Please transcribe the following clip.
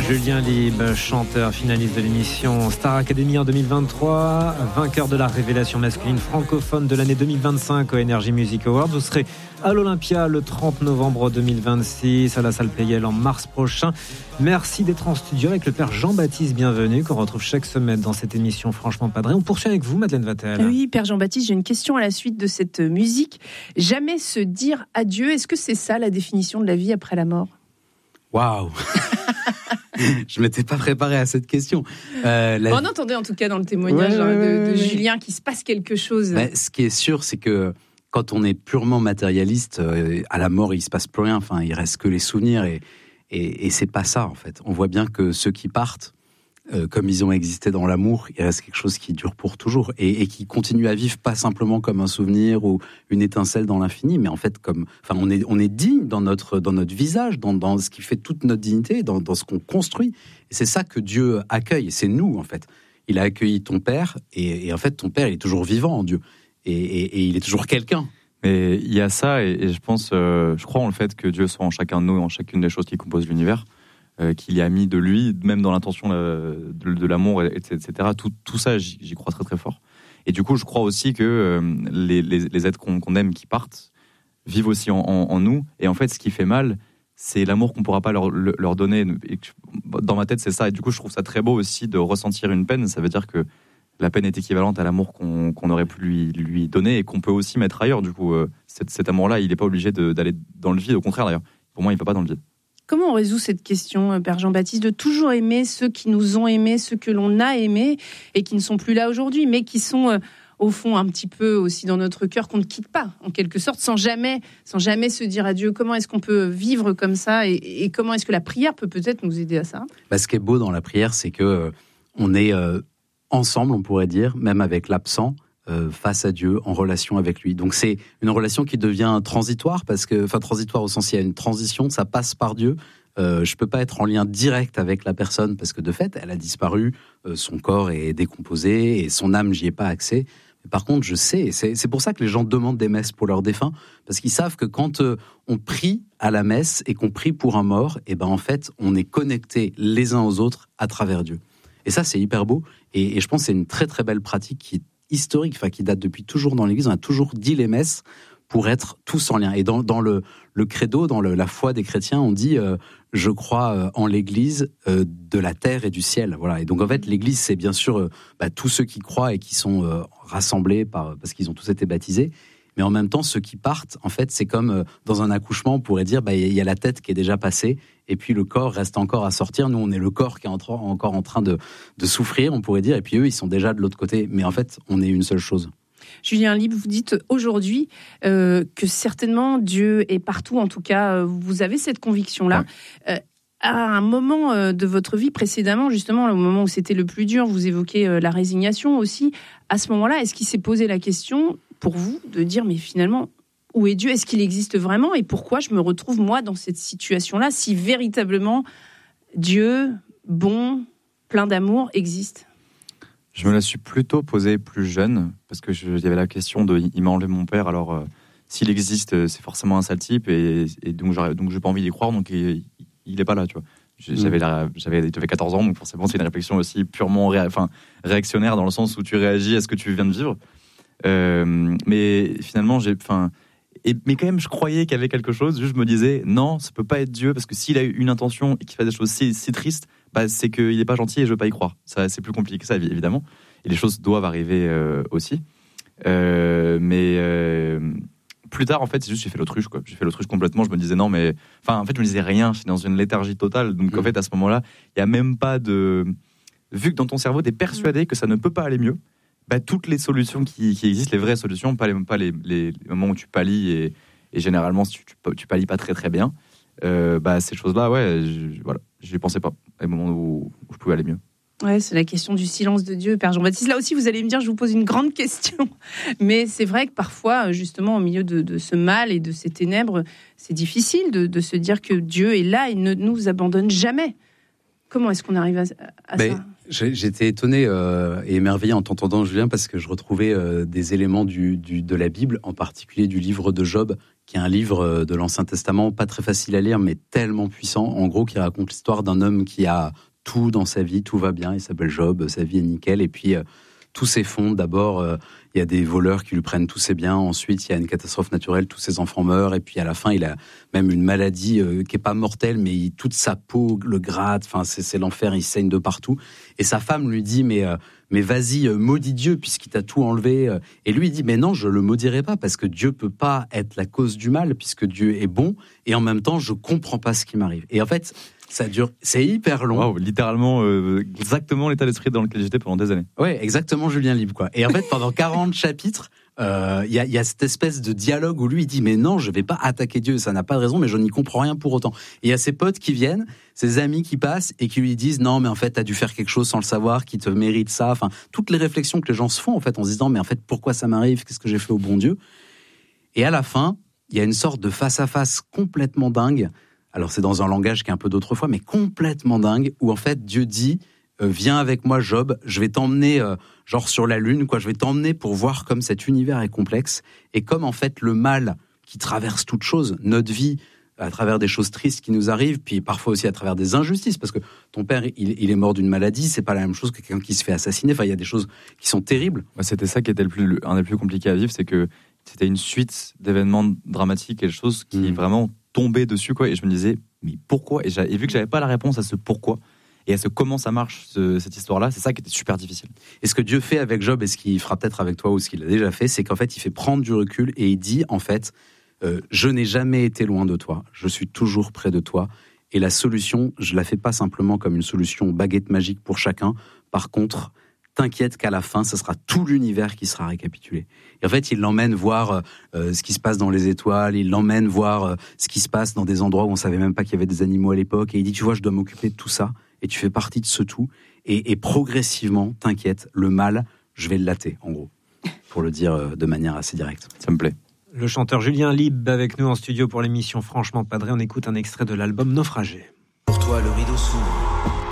Julien Lieb, chanteur, finaliste de l'émission Star Academy en 2023, vainqueur de la révélation masculine francophone de l'année 2025 au Energy Music Awards. Vous serez à l'Olympia le 30 novembre 2026, à la salle Pleyel en mars prochain. Merci d'être en studio avec le père Jean-Baptiste Bienvenu, qu'on retrouve chaque semaine dans cette émission Franchement Padré. On poursuit avec vous, Madeleine Vatel. Oui, père Jean-Baptiste, j'ai une question à la suite de cette musique. Jamais se dire adieu, est-ce que c'est ça la définition de la vie après la mort ? Waouh. Je m'étais pas préparé à cette question. On entendait en tout cas dans le témoignage de Julien qu'il se passe quelque chose. Ce qui est sûr, c'est que quand on est purement matérialiste, à la mort, il se passe plus rien. Enfin, il reste que les souvenirs et c'est pas ça en fait. On voit bien que ceux qui partent, comme ils ont existé dans l'amour, il reste quelque chose qui dure pour toujours et qui continue à vivre pas simplement comme un souvenir ou une étincelle dans l'infini, mais en fait on est digne dans notre visage, dans ce qui fait toute notre dignité, dans ce qu'on construit. Et c'est ça que Dieu accueille. C'est nous en fait. Il a accueilli ton père et en fait ton père il est toujours vivant en Dieu et il est toujours quelqu'un. Mais il y a ça et je pense, je crois en le fait que Dieu soit en chacun de nous, en chacune des choses qui composent l'univers. Qu'il y a mis de lui, même dans l'intention de l'amour, etc. Tout ça, j'y crois très très fort. Et du coup, je crois aussi que les êtres qu'on aime qui partent vivent aussi en nous. Et en fait, ce qui fait mal, c'est l'amour qu'on ne pourra pas leur donner. Et dans ma tête, c'est ça. Et du coup, je trouve ça très beau aussi de ressentir une peine. Ça veut dire que la peine est équivalente à l'amour qu'on aurait pu lui donner et qu'on peut aussi mettre ailleurs. Du coup, cet amour-là, il n'est pas obligé d'aller dans le vide. Au contraire, d'ailleurs. Pour moi, il ne va pas dans le vide. Comment on résout cette question, Père Jean-Baptiste, de toujours aimer ceux qui nous ont aimés, ceux que l'on a aimés et qui ne sont plus là aujourd'hui, mais qui sont au fond un petit peu aussi dans notre cœur, qu'on ne quitte pas, en quelque sorte, sans jamais se dire adieu. Comment est-ce qu'on peut vivre comme ça et comment est-ce que la prière peut peut-être nous aider à ça ? Ce qui est beau dans la prière, c'est que on est ensemble, on pourrait dire, même avec l'absent, face à Dieu, en relation avec lui. Donc c'est une relation qui devient transitoire, transitoire au sens il y a une transition, ça passe par Dieu. Je peux pas être en lien direct avec la personne parce que de fait, elle a disparu, son corps est décomposé et son âme, j'y ai pas accès. Mais par contre, je sais, c'est pour ça que les gens demandent des messes pour leurs défunts, parce qu'ils savent que quand on prie à la messe et qu'on prie pour un mort, et en fait, on est connectés les uns aux autres à travers Dieu. Et ça, c'est hyper beau. Et je pense que c'est une très très belle pratique qui est historique, qui date depuis toujours dans l'Église. On a toujours dit les messes pour être tous en lien. Et dans le credo, dans la foi des chrétiens, on dit je crois en l'Église de la terre et du ciel. Voilà. Et donc en fait, l'Église, c'est bien sûr tous ceux qui croient et qui sont rassemblés parce qu'ils ont tous été baptisés. Mais en même temps, ceux qui partent, en fait, c'est comme dans un accouchement, on pourrait dire, il y a la tête qui est déjà passée, et puis le corps reste encore à sortir. Nous, on est le corps qui est encore en train de souffrir, on pourrait dire, et puis eux, ils sont déjà de l'autre côté. Mais en fait, on est une seule chose. Julien Lieb, vous dites aujourd'hui que certainement Dieu est partout, en tout cas, vous avez cette conviction-là. Ouais. À un moment de votre vie précédemment, justement, au moment où c'était le plus dur, vous évoquez la résignation aussi. À ce moment-là, est-ce qu'il s'est posé la question pour vous de dire, mais finalement, où est Dieu ? Est-ce qu'il existe vraiment ? Et pourquoi je me retrouve, moi, dans cette situation-là, si véritablement Dieu, bon, plein d'amour, existe ? Je me la suis plutôt posée plus jeune, parce que il y avait la question de « il m'a enlevé mon père, alors s'il existe, c'est forcément un sale type, et donc j'ai pas envie d'y croire, donc il est pas là, tu vois. » J'avais 14 ans, donc forcément c'est une réflexion aussi purement réactionnaire, dans le sens où tu réagis à ce que tu viens de vivre. Mais finalement, mais quand même, je croyais qu'il y avait quelque chose. Juste, je me disais, non, ça peut pas être Dieu, parce que s'il a eu une intention et qu'il fait des choses si tristes, c'est qu'il est pas gentil et je veux pas y croire. Ça, c'est plus compliqué que ça, évidemment. Et les choses doivent arriver aussi. Mais plus tard, en fait, c'est juste j'ai fait l'autruche, quoi. J'ai fait l'autruche complètement. Je me disais non, mais en fait, je me disais rien. J'étais dans une léthargie totale. Donc, en fait, à ce moment-là, il y a même pas de. Vu que dans ton cerveau, t'es persuadé que ça ne peut pas aller mieux. Toutes les solutions qui existent, les vraies solutions, pas les moments où tu pallies et généralement tu pallies pas très très bien. Ces choses-là, j'y pensais pas. À un moment où je pouvais aller mieux. Ouais, c'est la question du silence de Dieu, Père Jean-Baptiste. Là aussi, vous allez me dire, je vous pose une grande question. Mais c'est vrai que parfois, justement, au milieu de ce mal et de ces ténèbres, c'est difficile de se dire que Dieu est là et ne nous abandonne jamais. Comment est-ce qu'on arrive à ça ? J'étais étonné et émerveillé en t'entendant, Julien, parce que je retrouvais des éléments de la Bible, en particulier du livre de Job, qui est un livre de l'Ancien Testament, pas très facile à lire, mais tellement puissant, en gros, qui raconte l'histoire d'un homme qui a tout dans sa vie, tout va bien, il s'appelle Job, sa vie est nickel, et puis tout s'effondre. D'abord, il y a des voleurs qui lui prennent tous ses biens, ensuite il y a une catastrophe naturelle, tous ses enfants meurent, et puis à la fin il a même une maladie qui est pas mortelle, mais toute sa peau le gratte, enfin c'est l'enfer, il saigne de partout, et sa femme lui dit mais vas-y, maudis Dieu puisqu'il t'a tout enlevé, et lui il dit mais non, je le maudirai pas parce que Dieu peut pas être la cause du mal puisque Dieu est bon, et en même temps je comprends pas ce qui m'arrive. Et en fait ça dure, c'est hyper long. Wow, littéralement, exactement l'état d'esprit dans lequel j'étais pendant des années. Ouais, exactement Julien Libre, quoi. Et en fait, pendant 40 chapitres, il y a cette espèce de dialogue où lui, il dit, mais non, je vais pas attaquer Dieu, ça n'a pas de raison, mais je n'y comprends rien pour autant. Et il y a ses potes qui viennent, ses amis qui passent et qui lui disent, non, mais en fait, t'as dû faire quelque chose sans le savoir, qui te mérite ça. Enfin, toutes les réflexions que les gens se font, en fait, en se disant, mais en fait, pourquoi ça m'arrive? Qu'est-ce que j'ai fait au bon Dieu? Et à la fin, il y a une sorte de face-à-face complètement dingue. Alors c'est dans un langage qui est un peu d'autrefois, mais complètement dingue, où en fait Dieu dit viens avec moi Job, je vais t'emmener genre sur la lune, quoi. Je vais t'emmener pour voir comme cet univers est complexe et comme en fait le mal qui traverse toute chose, notre vie, à travers des choses tristes qui nous arrivent, puis parfois aussi à travers des injustices, parce que ton père il est mort d'une maladie, c'est pas la même chose que quelqu'un qui se fait assassiner. Enfin il y a des choses qui sont terribles. C'était ça qui était un des plus compliqués à vivre, c'est que c'était une suite d'événements dramatiques et de choses qui vraiment tomber dessus, quoi. Et je me disais, mais pourquoi? Et vu que j'avais pas la réponse à ce pourquoi et à ce comment ça marche, cette histoire-là, c'est ça qui était super difficile. Et ce que Dieu fait avec Job, et ce qu'il fera peut-être avec toi, ou ce qu'il a déjà fait, c'est qu'en fait, il fait prendre du recul et il dit, en fait, je n'ai jamais été loin de toi, je suis toujours près de toi. Et la solution, je la fais pas simplement comme une solution baguette magique pour chacun. Par contre, t'inquiète qu'à la fin, ce sera tout l'univers qui sera récapitulé. Et en fait, il l'emmène voir ce qui se passe dans les étoiles, il l'emmène voir ce qui se passe dans des endroits où on savait même pas qu'il y avait des animaux à l'époque, et il dit, tu vois, je dois m'occuper de tout ça, et tu fais partie de ce tout, et progressivement, t'inquiète, le mal, je vais le latter, en gros, pour le dire de manière assez directe. Ça me plaît. Le chanteur Julien Libre avec nous en studio pour l'émission Franchement Padré, on écoute un extrait de l'album Naufragé. Pour toi, le rideau s'ouvre.